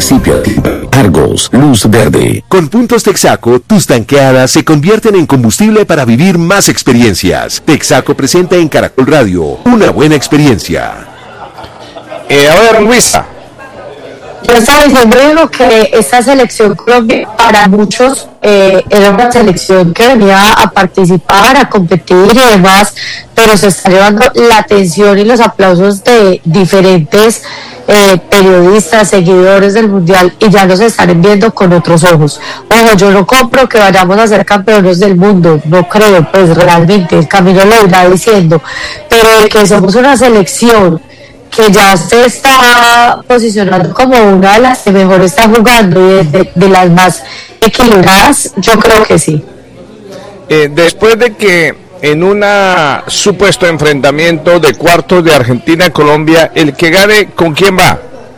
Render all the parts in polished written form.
principio a fin. Argos, luz verde. Con puntos Texaco, tus tanqueadas se convierten en combustible para vivir más experiencias. Texaco presenta en Caracol Radio una buena experiencia. A ver, Luisa. Yo estaba diciendo que esta selección Colombia para muchos era una selección que venía a participar, a competir y demás, pero se está llevando la atención y los aplausos de diferentes periodistas, seguidores del Mundial, y ya nos están viendo con otros ojos. Ojo, yo no compro que vayamos a ser campeones del mundo, no creo, pues realmente el camino lo irá diciendo, pero el que somos una selección que ya se está posicionando como una de las que mejor está jugando y de las más equilibradas, yo creo que sí. Después de que en un supuesto enfrentamiento de cuartos de Argentina-Colombia, el que gane, ¿con quién va?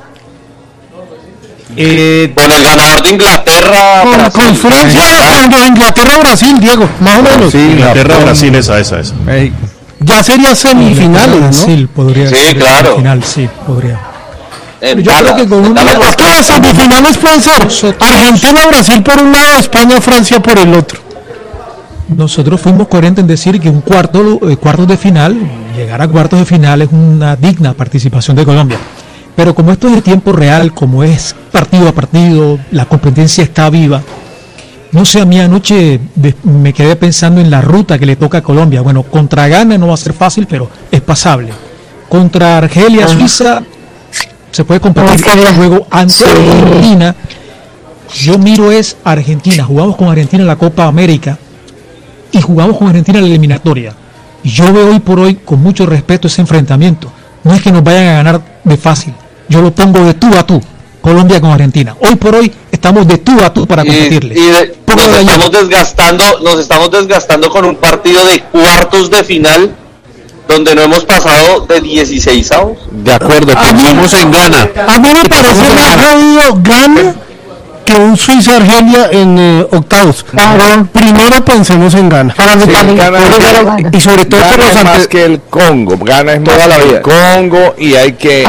Con el ganador de Inglaterra, con Francia, con Inglaterra-Brasil, Diego, más o menos. Sí, Inglaterra-Brasil, esa. México. Ya sería semifinales, ¿no? Brasil podría sí, ser claro. Final, sí, podría. Yo creo que con las semifinales pueden ser Argentina-Brasil por un lado, España-Francia por el otro. Nosotros fuimos coherentes en decir que un cuartos de final, llegar a cuartos de final es una digna participación de Colombia. Pero como esto es de tiempo real, como es partido a partido, la competencia está viva. No sé, a mí anoche me quedé pensando en la ruta que le toca a Colombia. Bueno, contra Ghana no va a ser fácil, pero es pasable. Contra Argelia, Suiza, se puede competir. Luego, ante Argentina, yo miro es Argentina. Jugamos con Argentina en la Copa América y jugamos con Argentina en la eliminatoria. Y yo veo hoy por hoy, con mucho respeto, ese enfrentamiento. No es que nos vayan a ganar de fácil. Yo lo pongo de tú a tú. Colombia con Argentina. Hoy por hoy estamos de tú a tú para competirle. Nos estamos desgastando con un partido de cuartos de final donde no hemos pasado de 16avos. De acuerdo, pensamos en Ghana. A mí me parece más jodido Ghana que un Suiza-Argelia en octavos. Primero pensemos en Ghana. Y sobre todo por los más que el Congo. Ghana es más que el Congo y hay que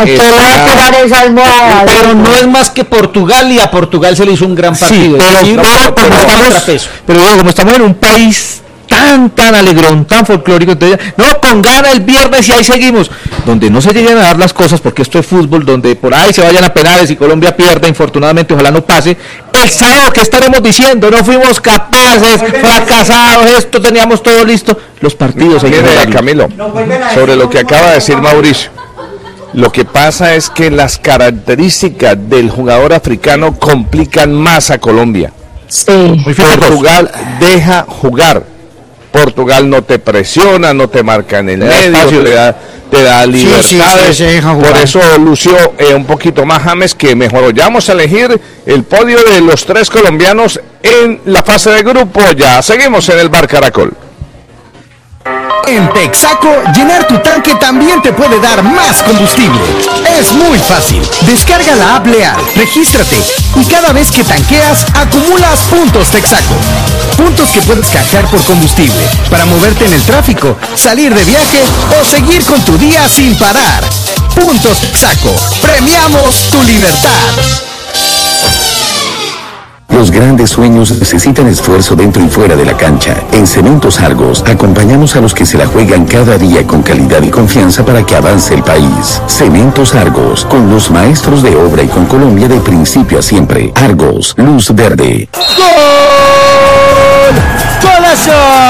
pero no es más que Portugal, y a Portugal se le hizo un gran partido. Sí, pero como estamos en un país tan alegrón, tan folclórico, entonces, no, con Ghana el viernes y ahí seguimos, donde no se lleguen a dar las cosas, porque esto es fútbol, donde por ahí se vayan a penales y Colombia pierda, infortunadamente, ojalá no pase. El sábado, ¿qué estaremos diciendo? No fuimos capaces, fracasados, esto teníamos todo listo. Los partidos. Camilo, sobre lo que acaba de decir Mauricio, lo que pasa es que las características del jugador africano complican más a Colombia. Sí. Portugal deja jugar. Portugal no te presiona, no te marca en el medio, te da libertades. Por eso lució un poquito más James, que mejoró. Ya vamos a elegir el podio de los 3 colombianos en la fase de grupo. Ya seguimos en el Bar Caracol. En Texaco, llenar tu tanque también te puede dar más combustible. Es muy fácil. Descarga la app Leal, regístrate y cada vez que tanqueas, acumulas puntos Texaco. Puntos que puedes canjear por combustible para moverte en el tráfico, salir de viaje o seguir con tu día sin parar. Puntos Texaco. Premiamos tu libertad. Los grandes sueños necesitan esfuerzo dentro y fuera de la cancha. En Cementos Argos acompañamos a los que se la juegan cada día con calidad y confianza para que avance el país. Cementos Argos, con los maestros de obra y con Colombia de principio a siempre. Argos, luz verde. ¡Gol! ¡Golazo!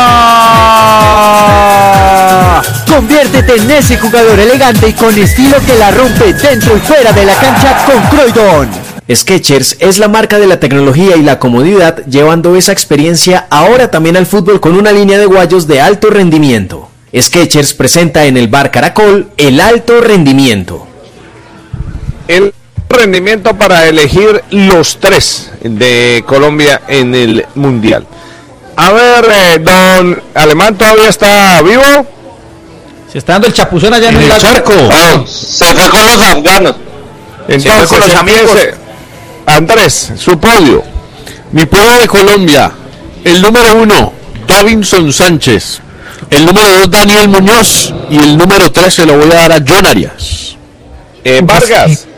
Conviértete en ese jugador elegante y con estilo que la rompe dentro y fuera de la cancha con Croydon. Skechers es la marca de la tecnología y la comodidad, llevando esa experiencia ahora también al fútbol con una línea de guayos de alto rendimiento. Skechers presenta en el Bar Caracol el alto rendimiento. El rendimiento para elegir los 3 de Colombia en el Mundial. A ver, don Alemán, ¿todavía está vivo? Se está dando el chapuzón allá en el charco. Se fue con los afganos. Entonces, con los amigos. Andrés, su podio. Mi podio de Colombia: el número 1, Davinson Sánchez; el número 2, Daniel Muñoz; y el número 3 se lo voy a dar a John Arias. Vargas.